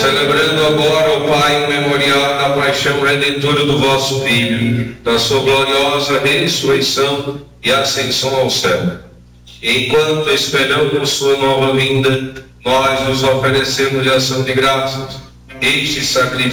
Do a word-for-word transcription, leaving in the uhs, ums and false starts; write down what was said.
celebrando agora, ó Pai, o memorial da paixão redentora do vosso Filho, da sua gloriosa ressurreição e ascensão ao céu. Enquanto esperamos sua nova vinda, nós nos oferecemos de ação de graças este sacrifício